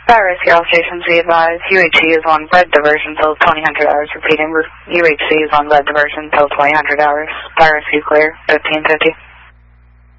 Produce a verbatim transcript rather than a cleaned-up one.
Virus, your all stations be advised. U H C is on red diversion till twenty hundred hours. Repeating, U H C is on red diversion till twenty hundred hours. Virus, you clear, fifteen fifty.